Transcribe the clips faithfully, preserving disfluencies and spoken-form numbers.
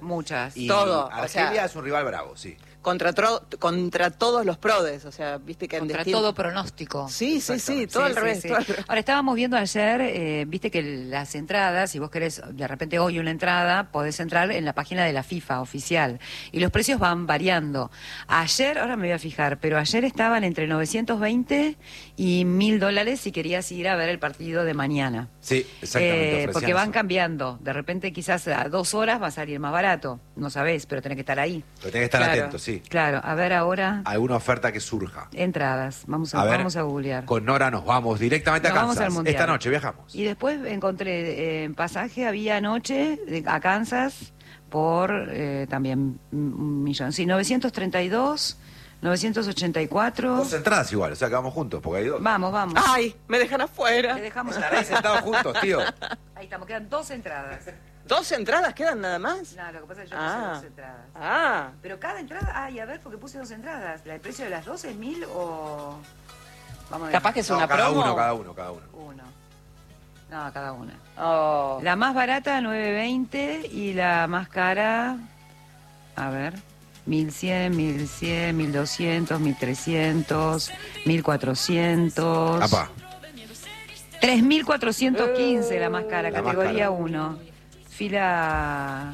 Muchas. Y Todo, o Argelia sea, es un rival bravo, sí. Contra, tro- contra todos los prodes, o sea, viste que en Contra distinto- todo pronóstico. Sí, sí, sí, todo Sí, al sí, revés, sí. todo al revés. Ahora, estábamos viendo ayer, eh, viste que las entradas, si vos querés de repente hoy una entrada, podés entrar en la página de la FIFA oficial. Y los precios van variando. Ayer, ahora me voy a fijar, pero ayer estaban entre novecientos veinte y mil dólares si querías ir a ver el partido de mañana. Sí, exactamente. Eh, porque ofrecían van eso. cambiando. De repente quizás a dos horas va a salir más barato. No sabés, pero tenés que estar ahí. Pero tenés que estar Claro, atento, sí. Claro, a ver ahora Alguna oferta que surja. entradas. Vamos a, A ver, vamos a googlear. Con Nora nos vamos directamente Nos a vamos Kansas. al Mundial. Esta noche viajamos. Y después encontré en pasaje, había anoche de- a Kansas por eh, también un millón. Sí, novecientos treinta y dos, novecientos ochenta y cuatro. Dos entradas igual, o sea que vamos juntos, porque hay dos. Vamos, vamos. Ay, me dejan afuera. Te dejamos Estar ahí sentados juntos, tío. Ahí estamos, quedan dos entradas. ¿Dos entradas quedan nada más? No, lo que pasa es que yo Ah. puse dos entradas. Ah, Pero cada entrada, ay, a ver, porque puse dos entradas. ¿El precio de las dos es mil o...? Vamos a ver. capaz que es No, una cada promo. uno, cada uno, cada uno. Uno. No, cada una. Oh. La más barata, nueve veinte, y la más cara, a ver, mil cien, mil cien, mil doscientos, mil trescientos, mil cuatrocientos. Apá. tres mil cuatrocientos quince la más cara, La más categoría cara. uno. Fila...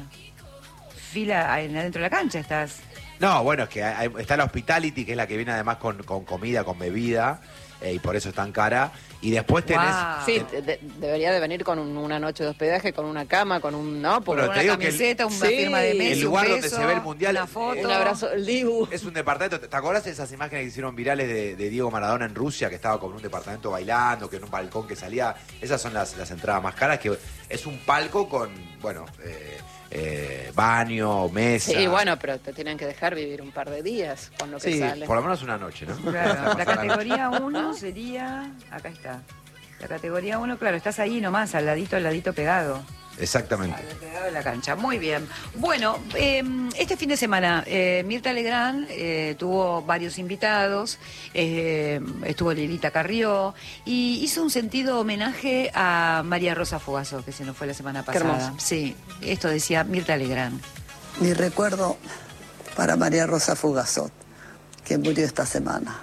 Fila ahí adentro de la cancha estás. No, bueno, es que hay- está la Hospitality, que es la que viene además con, con comida, con bebida, eh, y por eso es tan cara. Y después tenés... Guau. Sí, de- de- debería de venir con un- una noche de hospedaje, con una cama, con un... No, porque Bueno, Con te una digo que el- camiseta, una Sí, firma de Messi, el lugar un donde beso, se ve el Mundial, una foto. eh, un abrazo, el Dibu. Es un departamento. ¿Te acordás de esas imágenes que hicieron virales de, de Diego Maradona en Rusia, que estaba como en un departamento bailando, que en un balcón que salía? Esas son las, las entradas más caras, que es un palco con, bueno, eh, eh, baño, mesa. Sí, bueno, pero te tienen que dejar vivir un par de días con lo que Sí, sale. por lo menos una noche, ¿no? Claro, la Pasar noche. categoría uno sería... Acá está. La categoría uno, claro, estás ahí nomás, al ladito, al ladito pegado. Exactamente. Al pegado de la cancha. Muy bien. Bueno, eh, este fin de semana, eh, Mirta Legrand eh, tuvo varios invitados, eh, estuvo Lilita Carrió, y hizo un sentido homenaje a María Rosa Fugazo, que se nos fue la semana Qué pasada. hermoso. Sí, esto decía Mirta Legrand. Mi recuerdo para María Rosa Fugazot, que murió esta semana.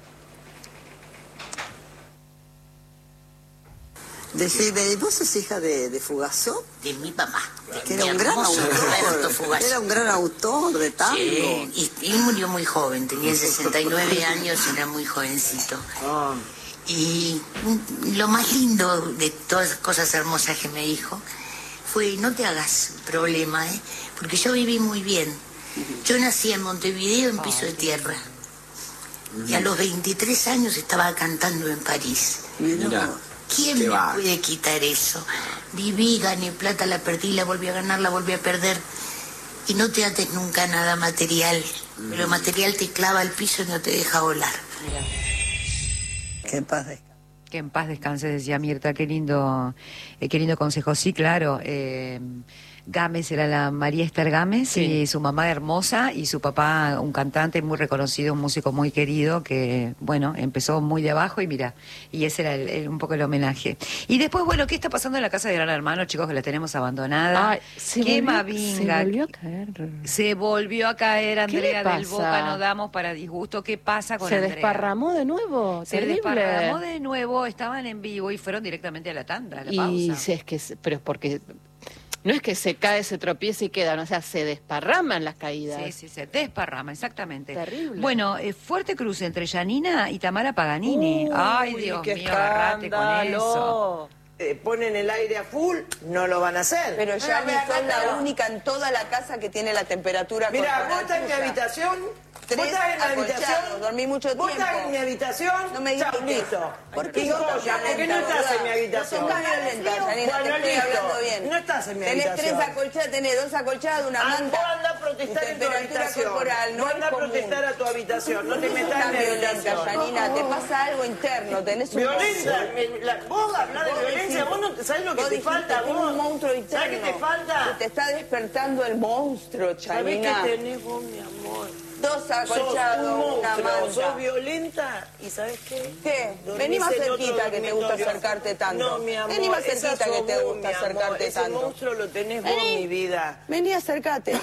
Decime, ¿y vos sos hija de, de Fugazot? De mi papá. Que Mi era un gran hermoso Roberto autor. Fugazot. Era un gran autor de tango. Sí, y él murió muy joven, tenía sesenta y nueve años, era muy jovencito. Ah. Y mm, lo más lindo de todas las cosas hermosas que me dijo fue, no te hagas problema, ¿eh? Porque yo viví muy bien. Yo nací en Montevideo en piso de tierra. Y a los veintitrés años estaba cantando en París. Mirá. ¿Quién me puede quitar eso? Viví, gané plata, la perdí, la volví a ganar, la volví a perder. Y no te ates nunca a nada material. Pero material te clava al piso y no te deja volar. Que en paz descanse. Que en paz descanse, decía Mirta, qué lindo, eh, qué lindo consejo. Sí, claro, eh, Gámez era la María Esther Gámez, Sí. y su mamá hermosa, y su papá un cantante muy reconocido, un músico muy querido, que, bueno, empezó muy de abajo y mira, y ese era el- el- un poco el homenaje. Y después, bueno, ¿qué está pasando en la casa de Gran Hermano, chicos, que la tenemos abandonada? Ay, se Qué volvió- mavinga. se volvió a caer. Se volvió a caer, ¿Qué le Andrea, del pasa? Boca no damos para disgusto. ¿Qué pasa con Se Andrea? desparramó de nuevo, Se terrible. desparramó de nuevo, estaban en vivo y fueron directamente a la tanda, a la Y pausa. si es que, se- pero es porque no es que se cae, se tropieza y quedan, o sea, se desparraman las caídas. Sí, sí, se desparrama, exactamente. Terrible. Bueno, eh, fuerte cruce entre Yanina y Tamara Paganini. Uy, Ay, Dios qué mío, agarrate con escándalo. eso. Eh, ponen el aire a full, no lo van a hacer. Pero ya No, ni mira, son la mira. única en toda la casa que tiene la temperatura Mira, corporal vos estás en mi tuya. habitación. Tres vos estás en mi acolchados, habitación. dormí mucho Vos tiempo. estás en mi habitación. No me Chao, grites. listo. ¿Por qué Y sos vos, tan ya, ¿por qué no violenta, estás en mi boluda? habitación? No sos tan violenta, Janina, te Bueno, estoy listo. hablando bien. No estás en mi Tenés habitación. tres acolchadas, tenés dos acolchadas, una Ah, manta. vos andá a protestar Tu en tu temperatura habitación. corporal no Vos es andá a común. protestar a tu habitación. No te Sos metas en tan mi violenta, habitación. Janina, te pasa algo interno, tenés un Violenta, monstruo. me- la- vos hablás de Vos violencia, dijiste- vos no sabés lo que vos te dijiste, falta, tengo vos. un monstruo interno. ¿Sabés qué te falta? Que te está despertando el monstruo, ¿Sabés qué Janina. tenés vos, mi amor? Dos Sos acolchados, un una monstruo, manta. sos violenta y ¿sabés qué? ¿Qué? Dormís Vení más en otro cerquita que te gusta dormitorio. acercarte tanto. No, mi amor, Vení más esa cerquita que sos te vos, gusta mi amor. acercarte Ese tanto. monstruo lo tenés vos, Vení. mi vida. Vení, acércate.